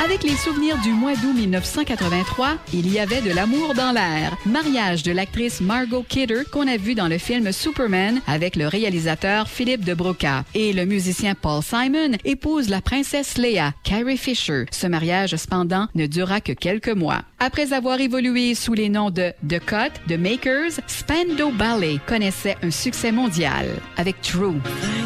Avec les souvenirs du mois d'août 1983, il y avait de l'amour dans l'air. Mariage de l'actrice Margot Kidder qu'on a vu dans le film Superman avec le réalisateur Philippe de Broca. Et le musicien Paul Simon épouse la princesse Leia, Carrie Fisher. Ce mariage, cependant, ne dura que quelques mois. Après avoir évolué sous les noms de The Cut, The Makers, Spandau Ballet connaissait un succès mondial avec True.